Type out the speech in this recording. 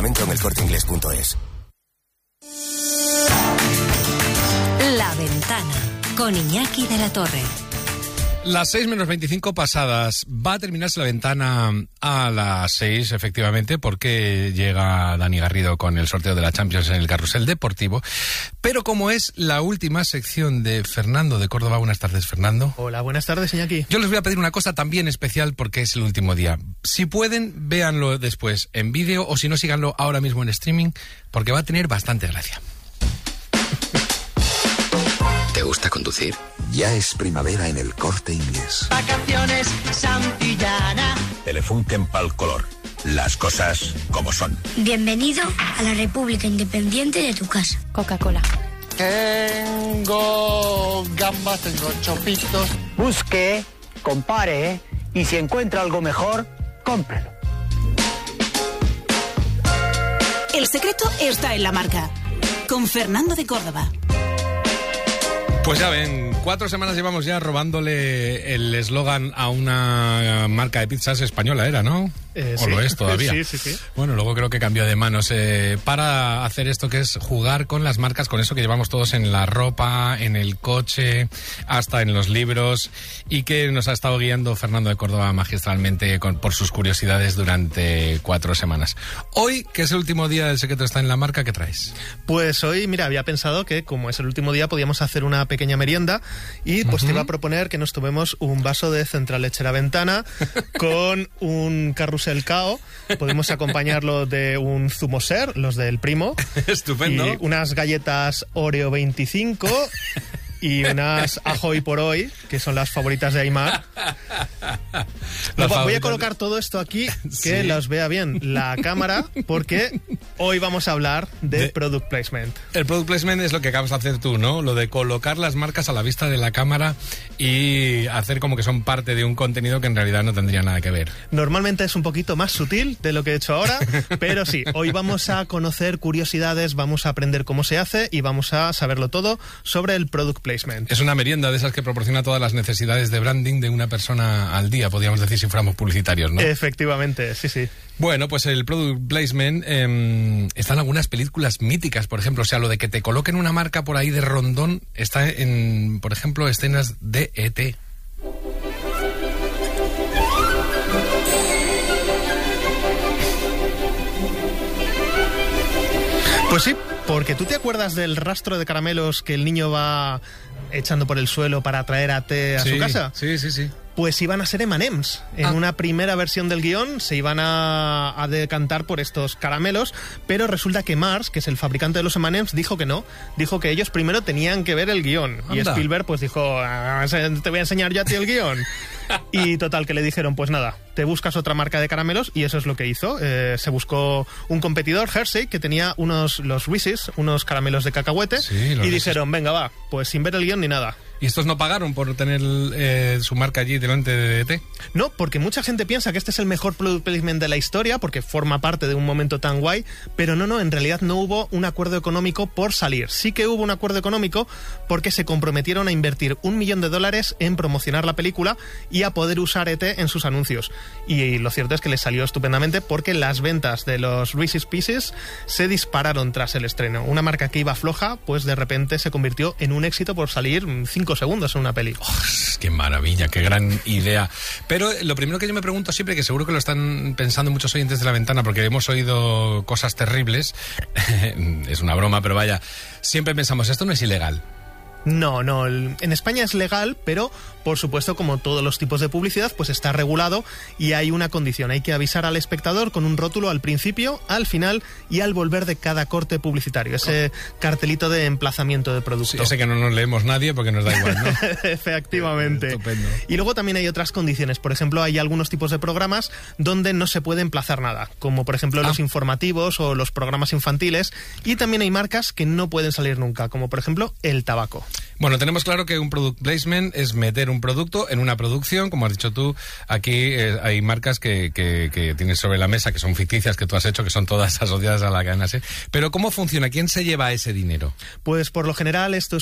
momento en elcorteinglés.es. La Ventana, con Iñaki de la Torre. Las 6 menos 25 pasadas. Va a terminarse La Ventana a las 6, efectivamente, porque llega Dani Garrido con el sorteo de la Champions en el Carrusel Deportivo. Pero como es la última sección de Fernando de Córdoba, buenas tardes, Fernando. Hola, buenas tardes, Iñaki. Yo les voy a pedir una cosa también especial porque es el último día. Si pueden, véanlo después en vídeo o si no, síganlo ahora mismo en streaming porque va a tener bastante gracia. ¿Te gusta conducir? Ya es primavera en el Corte Inglés. Vacaciones Santillana. Telefunken pal color. Las cosas como son. Bienvenido a la República Independiente de tu casa. Coca-Cola. Tengo gambas, tengo chopitos. Busque, compare y si encuentra algo mejor, cómprelo. El secreto está en la marca. Con Fernando de Córdoba. Pues ya ven, 4 semanas llevamos ya robándole el eslogan a una marca de pizzas española, ¿era, no? O sí. Lo es todavía. Sí. Bueno, luego creo que cambió de manos para hacer esto que es jugar con las marcas, con eso que llevamos todos en la ropa, en el coche, hasta en los libros, y que nos ha estado guiando Fernando de Córdoba magistralmente por sus curiosidades durante 4 semanas. Hoy, que es el último día del secreto está en la marca, ¿qué traes? Pues hoy, mira, había pensado que como es el último día podíamos hacer una pequeña merienda y pues te iba a proponer que nos tomemos un vaso de Central Lechera Ventana con un carrusel cao. Podemos acompañarlo de un zumo ser, los del primo. Estupendo. Y unas galletas Oreo 25 y unas Ajoy por hoy, que son las favoritas de Aymar. Voy a colocar todo esto aquí, que los vea bien la cámara, porque hoy vamos a hablar de Product Placement. El Product Placement es lo que acabas de hacer tú, ¿no? Lo de colocar las marcas a la vista de la cámara y hacer como que son parte de un contenido que en realidad no tendría nada que ver. Normalmente es un poquito más sutil de lo que he hecho ahora, pero sí, hoy vamos a conocer curiosidades, vamos a aprender cómo se hace y vamos a saberlo todo sobre el Product Placement. Es una merienda de esas que proporciona todas las necesidades de branding de una persona al día, podríamos decir si fuéramos publicitarios, ¿no? Efectivamente, sí. Bueno, pues el Product Placement está en algunas películas míticas, por ejemplo, o sea, lo de que te coloquen una marca por ahí de rondón está en, por ejemplo, escenas de E.T. Pues sí, porque ¿tú te acuerdas del rastro de caramelos que el niño va echando por el suelo para traer a té a su casa? Sí. Pues iban a ser M&M's. En una primera versión del guión se iban a decantar por estos caramelos, pero resulta que Mars, que es el fabricante de los M&M's, dijo que no. Dijo que ellos primero tenían que ver el guión. Anda. Y Spielberg pues dijo, te voy a enseñar yo a ti el guión. Y total, que le dijeron, pues nada, te buscas otra marca de caramelos, y eso es lo que hizo. Se buscó un competidor, Hershey, que tenía los Reese's, unos caramelos de cacahuete, y dijeron, venga, va, pues sin ver el guión ni nada. ¿Y estos no pagaron por tener su marca allí delante de ET? No, porque mucha gente piensa que este es el mejor product placement de la historia, porque forma parte de un momento tan guay, pero no, en realidad no hubo un acuerdo económico por salir. Sí que hubo un acuerdo económico porque se comprometieron a invertir $1 millón en promocionar la película y a poder usar ET en sus anuncios. Y lo cierto es que les salió estupendamente porque las ventas de los Reese's Pieces se dispararon tras el estreno. Una marca que iba floja, pues de repente se convirtió en un éxito por salir 5 segundos en una peli. ¡Qué maravilla! ¡Qué gran idea! Pero lo primero que yo me pregunto siempre, que seguro que lo están pensando muchos oyentes de La Ventana, porque hemos oído cosas terribles, es una broma, pero vaya, siempre pensamos, esto no es ilegal. No, en España es legal, pero por supuesto, como todos los tipos de publicidad, pues está regulado y hay una condición. Hay que avisar al espectador con un rótulo al principio, al final y al volver de cada corte publicitario. Ese cartelito de emplazamiento de producto. Sí, ese que no nos leemos nadie porque nos da igual, ¿no? Efectivamente. Estupendo. Y luego también hay otras condiciones. Por ejemplo, hay algunos tipos de programas donde no se puede emplazar nada, como por ejemplo los informativos o los programas infantiles. Y también hay marcas que no pueden salir nunca, como por ejemplo el tabaco. Bueno, tenemos claro que un product placement es meter un producto en una producción, como has dicho tú. Aquí hay marcas que tienes sobre la mesa, que son ficticias, que tú has hecho, que son todas asociadas a la cadena SE. Pero ¿cómo funciona? ¿Quién se lleva ese dinero? Pues por lo general esto es